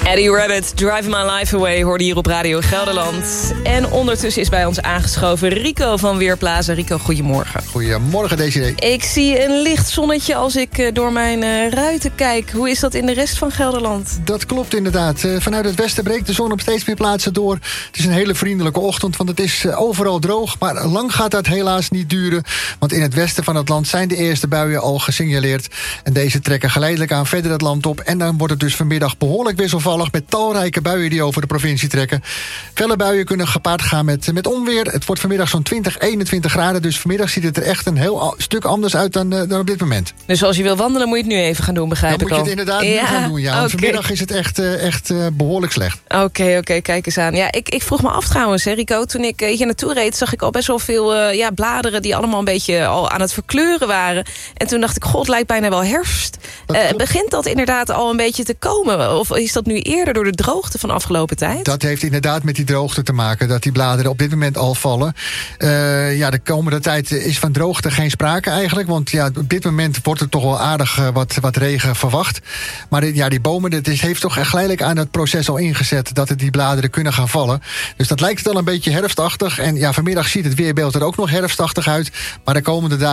Eddie Rabbit, Driving My Life Away, hoorde hier op Radio Gelderland. En ondertussen is bij ons aangeschoven Rico van Weerplaza. Rico, goedemorgen. Goedemorgen, Desiree. Ik zie een licht zonnetje als ik door mijn ruiten kijk. Hoe is dat in de rest van Gelderland? Dat klopt inderdaad. Vanuit het westen breekt de zon op steeds meer plaatsen door. Het is een hele vriendelijke ochtend, want het is overal droog. Maar lang gaat dat helaas niet duren. Want in het westen van het land zijn de eerste buien al gesignaleerd. En deze trekken geleidelijk aan verder het land op. En dan wordt het dus vanmiddag behoorlijk wisselvallig, met talrijke buien die over de provincie trekken. Felle buien kunnen gepaard gaan met onweer. Het wordt vanmiddag zo'n 20, 21 graden. Dus vanmiddag ziet het er echt een heel stuk anders uit dan op dit moment. Dus als je wil wandelen, moet je het nu even gaan doen, begrijp ik al. Dan moet je het inderdaad nu gaan doen, ja. Want vanmiddag is het echt behoorlijk slecht. Oké, kijk eens aan. Ja, ik vroeg me af trouwens, hè, Rico. Toen ik hier naartoe reed, zag ik al best wel veel bladeren die allemaal een beetje al aan het verkleuren waren. En toen dacht ik, god, het lijkt bijna wel herfst. Begint dat inderdaad al een beetje te komen? Of is dat nu eerder door de droogte van de afgelopen tijd? Dat heeft inderdaad met die droogte te maken, dat die bladeren op dit moment al vallen. De komende tijd is van droogte geen sprake eigenlijk, want op dit moment wordt er toch wel aardig wat regen verwacht. Maar die bomen, heeft toch geleidelijk aan het proces al ingezet dat die bladeren kunnen gaan vallen. Dus dat lijkt wel een beetje herfstachtig. En vanmiddag ziet het weerbeeld er ook nog herfstachtig uit. Maar de komende dagen